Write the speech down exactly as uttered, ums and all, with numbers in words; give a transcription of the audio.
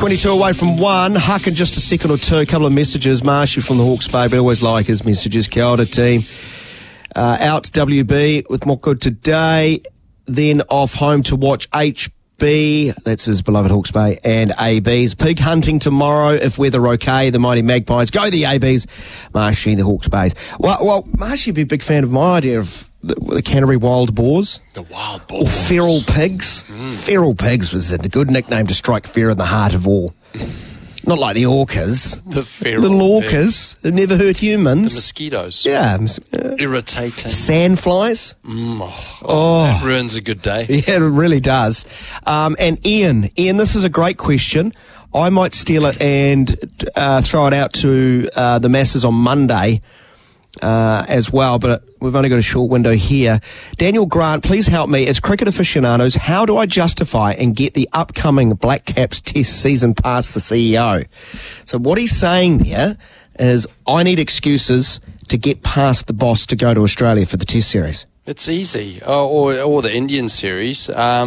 twenty-two away from one. Huck in just a second or two. A couple of messages. Marshy from the Hawke's Bay, but always like his messages. Kia ora, team. Uh, out to W B with more good today. Then off home to watch H B. That's his beloved Hawke's Bay. And A Bs. Pig hunting tomorrow if weather okay. The mighty Magpies. Go the A Bs. Marshy, the Hawke's Bays. Well, well Marshy would be a big fan of my idea of the, the Canterbury Wild Boars. The Wild Boars. Or Feral Pigs. Mm. Feral Pigs was a good nickname to strike fear in the heart of all. Not like the orcas. The feral Little orcas that never hurt humans. The mosquitoes. Yeah. Uh, Irritating. Sandflies. Mm, oh, oh. That ruins a good day. Yeah, it really does. Um, and Ian, Ian, this is a great question. I might steal it and uh, throw it out to uh, the masses on Monday uh, as well, but we've only got a short window here. Daniel Grant, please help me. As cricket aficionados, how do I justify and get the upcoming Black Caps Test season past the C E O? So what he's saying there is I need excuses to get past the boss to go to Australia for the Test series. It's easy. Oh, or, or the Indian series. Um,